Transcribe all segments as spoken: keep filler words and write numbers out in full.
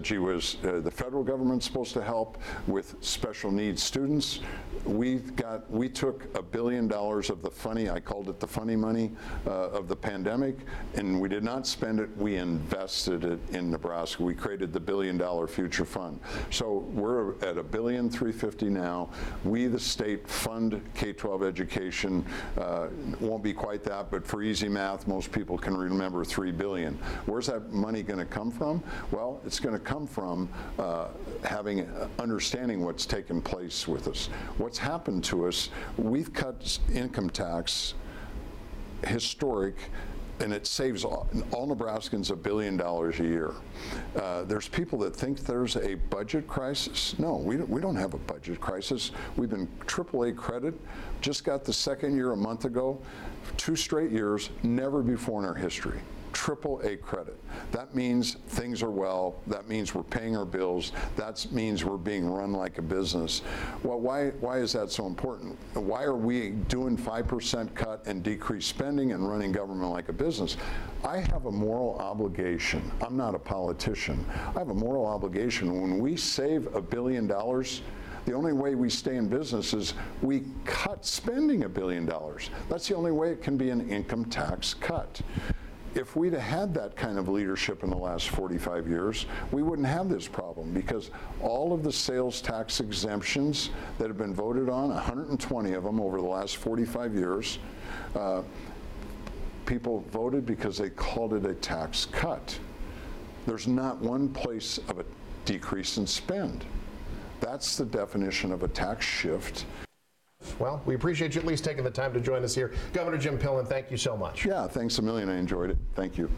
said she was, uh, the federal government's supposed to help with special needs students. We got, we took a billion dollars of the funny, I called it the funny money uh, of the pandemic, and we did not spend it, we invested it in Nebraska. We created the billion dollar future fund. So we're at a billion three fifty now. We, the state, fund K twelve education. Uh, won't be quite that, but for easy math, most people can remember three billion. Where's that money going to come from? Well, it's going to come from uh, having, uh, understanding what's taken place with us. What's happened to us, we've cut income tax, historic, and it saves all, all Nebraskans a billion dollars a year. Uh, there's people that think there's a budget crisis. No, we don't, we don't have a budget crisis. We've been triple A credit, just got the second year a month ago, two straight years, never before in our history. Triple A credit. That means things are well. That means we're paying our bills. That means we're being run like a business. Well, why, why is that so important? Why are we doing five percent cut and decreased spending and running government like a business? I have a moral obligation. I'm not a politician. I have a moral obligation. When we save a billion dollars, the only way we stay in business is we cut spending a billion dollars. That's the only way it can be an income tax cut. If we'd have had that kind of leadership in the last forty-five years, we wouldn't have this problem, because all of the sales tax exemptions that have been voted on, one hundred twenty of them over the last forty-five years, uh, people voted because they called it a tax cut. There's not one place of a decrease in spend. That's the definition of a tax shift. Well, we appreciate you at least taking the time to join us here. Governor Jim Pillen, thank you so much. Yeah, thanks a million. I enjoyed it. Thank you.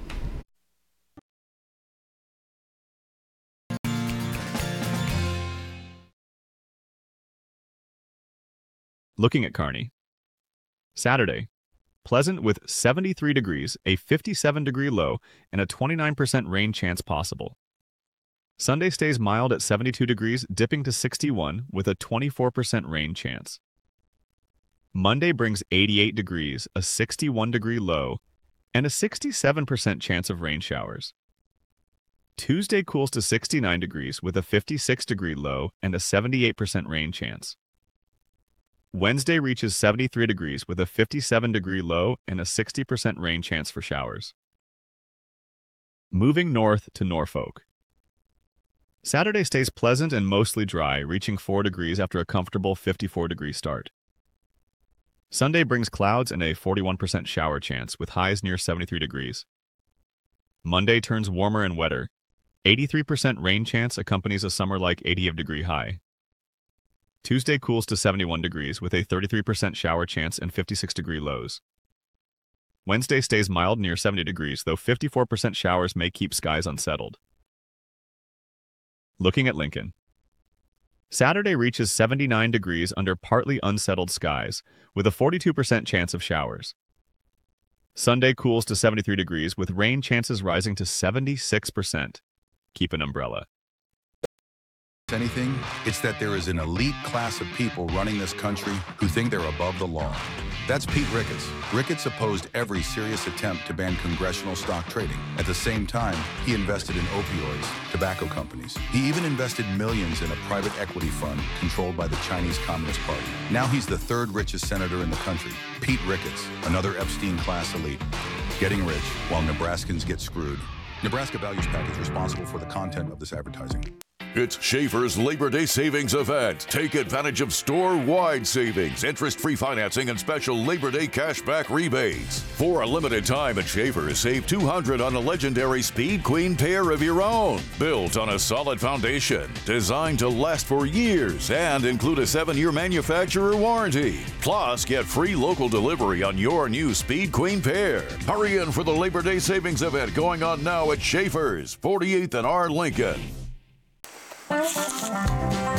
Looking at Kearney. Saturday, pleasant with seventy-three degrees, a fifty-seven degree low, and a twenty-nine percent rain chance possible. Sunday stays mild at seventy-two degrees, dipping to sixty-one with a twenty-four percent rain chance. Monday brings eighty-eight degrees, a sixty-one degree low, and a sixty-seven percent chance of rain showers. Tuesday cools to sixty-nine degrees with a fifty-six degree low and a seventy-eight percent rain chance. Wednesday reaches seventy-three degrees with a fifty-seven degree low and a sixty percent rain chance for showers. Moving north to Norfolk. Saturday stays pleasant and mostly dry, reaching four degrees after a comfortable fifty-four degree start. Sunday brings clouds and a forty-one percent shower chance, with highs near seventy-three degrees. Monday turns warmer and wetter. eighty-three percent rain chance accompanies a summer-like eighty degree high. Tuesday cools to seventy-one degrees, with a thirty-three percent shower chance and fifty-six degree lows. Wednesday stays mild near seventy degrees, though fifty-four percent showers may keep skies unsettled. Looking at Lincoln. Saturday reaches seventy-nine degrees under partly unsettled skies, with a forty-two percent chance of showers. Sunday cools to seventy-three degrees, with rain chances rising to seventy-six percent. Keep an umbrella. Anything, it's that there is an elite class of people running this country who think they're above the law. That's Pete Ricketts. Ricketts opposed every serious attempt to ban congressional stock trading. At the same time, he invested in opioids, tobacco companies. He even invested millions in a private equity fund controlled by the Chinese Communist Party. Now he's the third richest senator in the country. Pete Ricketts, another Epstein class elite. Getting rich while Nebraskans get screwed. Nebraska Values Package responsible for the content of this advertising. It's Schaefer's Labor Day Savings Event. Take advantage of store-wide savings, interest-free financing, and special Labor Day cashback rebates. For a limited time at Schaefer's, save two hundred dollars on a legendary Speed Queen pair of your own. Built on a solid foundation, designed to last for years, and include a seven-year manufacturer warranty. Plus, get free local delivery on your new Speed Queen pair. Hurry in for the Labor Day Savings Event going on now at Schaefer's, forty-eighth and R. Lincoln.